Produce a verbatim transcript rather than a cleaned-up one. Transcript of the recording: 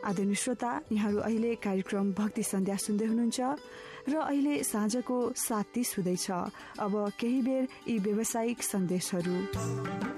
आदरणीय श्रोता, यहाँहरू अहिले कार्यक्रम भक्ति सन्ध्या सुन्दै हुनुहुन्छ र अहिले साँझको सात तीस हुँदैछ। अब केही बेर यी व्यावसायिक सन्देशहरू।